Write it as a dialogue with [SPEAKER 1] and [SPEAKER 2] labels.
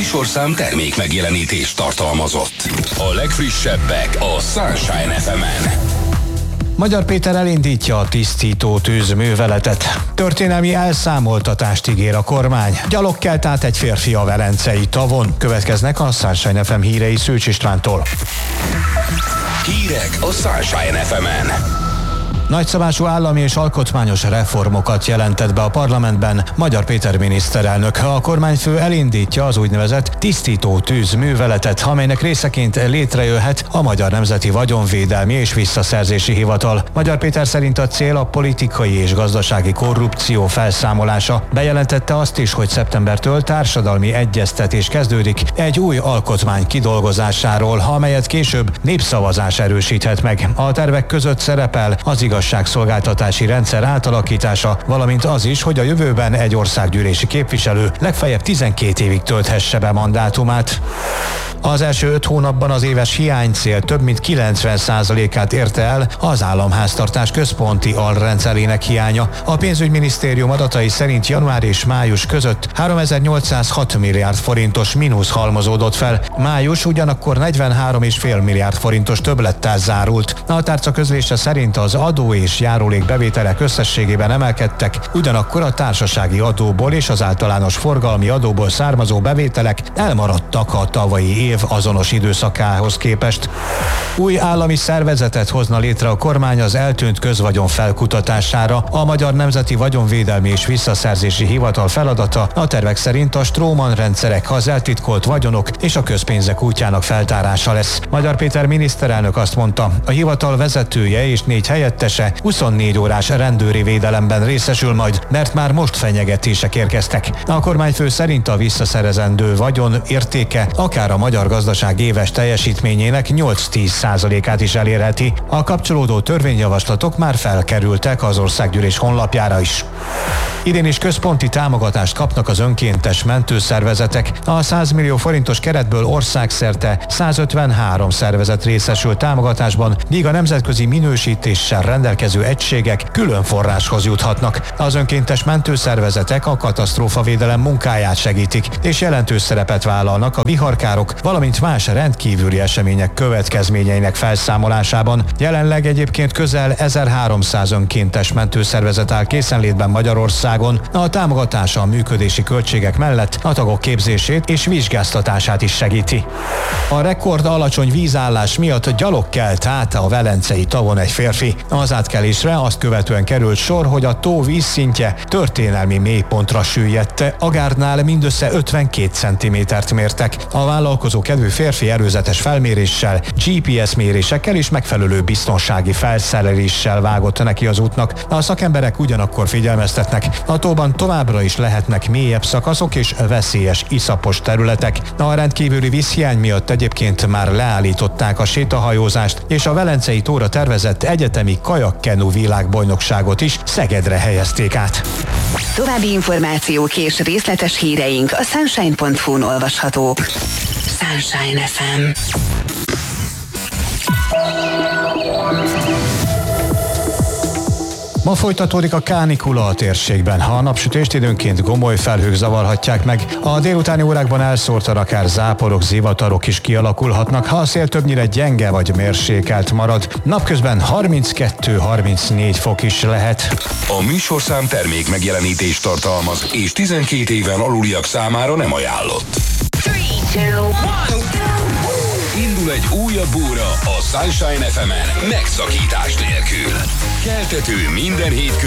[SPEAKER 1] műsorszám termék megjelenítést tartalmazott. A legfrissebbek a Sunshine FM-en.
[SPEAKER 2] Magyar Péter elindítja a tisztító tűzműveletet. Történelmi elszámoltatást ígér a kormány. Gyalog kelt át egy férfi a velencei tavon. Következnek a Sunshine FM hírei Szőcs Istvántól.
[SPEAKER 1] Hírek a Sunshine FM-en.
[SPEAKER 2] Nagyszabású állami és alkotmányos reformokat jelentett be a parlamentben Magyar Péter miniszterelnök. A kormányfő elindítja az úgynevezett tisztító tűzműveletet, amelynek részeként létrejöhet a Magyar Nemzeti Vagyonvédelmi és Visszaszerzési Hivatal. Magyar Péter szerint a cél a politikai és gazdasági korrupció felszámolása. Bejelentette azt is, hogy szeptembertől társadalmi egyeztetés kezdődik egy új alkotmány kidolgozásáról, amelyet később népszavazás erősíthet meg. A tervek között szerepel az igazságszolgáltatási rendszer átalakítása, valamint az is, hogy a jövőben egy országgyűlési képviselő legfeljebb 12 évig tölthesse be mandátumát. Az első 5 hónapban az éves hiánycél több mint 90%-át érte el az államháztartás központi alrendszerének hiánya. A pénzügyminisztérium adatai szerint január és május között 3806 milliárd forintos mínusz halmozódott fel. Május ugyanakkor 43,5 milliárd forintos többlettel zárult. A tárca közlése szerint az adó és járulék bevételek összességében emelkedtek, ugyanakkor a társasági adóból és az általános forgalmi adóból származó bevételek elmaradtak a tavalyi év azonos időszakához képest. Új állami szervezetet hozna létre a kormány az eltűnt közvagyon felkutatására. A Magyar Nemzeti Vagyonvédelmi és Visszaszerzési Hivatal feladata a tervek szerint a Stróman rendszerek, az eltitkolt vagyonok és a közpénzek útjának feltárása lesz. Magyar Péter miniszterelnök azt mondta, a hivatal vezetője és 4 helyettese 24 órás rendőri védelemben részesül majd, mert már most fenyegetések érkeztek. A kormányfő szerint a visszaszerezendő vagyon értéke akár a magyar gazdaság éves teljesítményének 8-10%-át is elérheti. A kapcsolódó törvényjavaslatok már felkerültek az országgyűlés honlapjára is. Idén is központi támogatást kapnak az önkéntes mentőszervezetek. A 100 millió forintos keretből országszerte 153 szervezet részesül támogatásban, míg a nemzetközi minősítéssel rendelkező egységek külön forráshoz juthatnak. Az önkéntes mentőszervezetek a katasztrófavédelem munkáját segítik, és jelentős szerepet vállalnak a viharkárok, valamint más rendkívüli események következményeinek felszámolásában. Jelenleg egyébként közel 1300 önkéntes mentőszervezet áll készenlétben Magyarországon. A támogatása a működési költségek mellett a tagok képzését és vizsgáztatását is segíti. A rekord alacsony vízállás miatt gyalog kelt át a velencei tavon egy férfi. Az átkelésre azt követően került sor, hogy a tó vízszintje történelmi mélypontra süllyedt. Agárnál mindössze 52 cm-t mértek. A vállalkozó kedvű férfi előzetes felméréssel, GPS mérésekkel és megfelelő biztonsági felszereléssel vágott neki az útnak. A szakemberek ugyanakkor figyelmeztetnek, a tóban továbbra is lehetnek mélyebb szakaszok és veszélyes iszapos területek. A rendkívüli vízhiány miatt egyébként már leállították a sétahajózást, és a velencei tóra tervezett egyetemi kajakkenu világbajnokságot is Szegedre helyezték át.
[SPEAKER 3] További információk és részletes híreink a sunshine.hu-n olvashatók. Sunshine FM.
[SPEAKER 2] Ma folytatódik a kánikula a térségben. A napsütést időnként gomoly felhők zavarhatják meg. A délutáni órákban elszórtan akár záporok, zivatarok is kialakulhatnak, ha a szél többnyire gyenge vagy mérsékelt marad. Napközben 32-34 fok is lehet.
[SPEAKER 1] A műsorszám termék megjelenítést tartalmaz, és 12 éven aluliak számára nem ajánlott.
[SPEAKER 3] 3, 2, 1,
[SPEAKER 1] Indul egy újabb óra a Sunshine FM-en megszakítás nélkül. Keltető minden hétköznap